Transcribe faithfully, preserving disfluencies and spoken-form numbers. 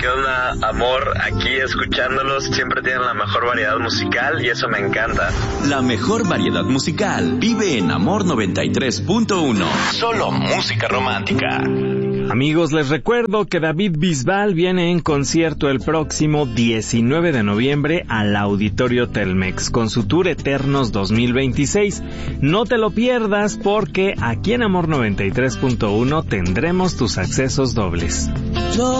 ¿Qué onda, amor? Aquí escuchándolos, siempre tienen la mejor variedad musical y eso me encanta. La mejor variedad musical vive en Amor noventa y tres punto uno. Solo música romántica. Amigos, les recuerdo que David Bisbal viene en concierto el próximo diecinueve de noviembre al Auditorio Telmex con su Tour Eternos dos mil veintiséis. No te lo pierdas porque aquí en Amor noventa y tres punto uno tendremos tus accesos dobles.